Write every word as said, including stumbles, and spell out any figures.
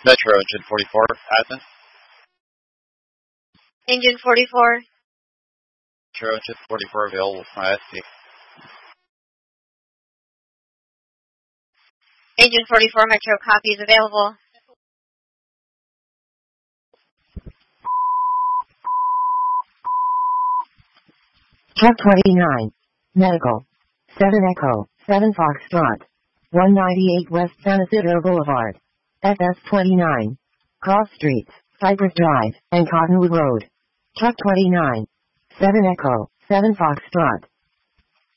Metro, engine forty-four, admin. Engine forty-four. Metro, engine forty-four, available from I S P. Engine forty-four, Metro, copies available. Truck twenty-nine. Medical. seven Echo, seven Foxtrot. one ninety-eight West San Isidro Boulevard. F S twenty-nine. Cross Streets, Cypress Drive, and Cottonwood Road. Truck twenty-nine. seven Echo, seven Foxtrot.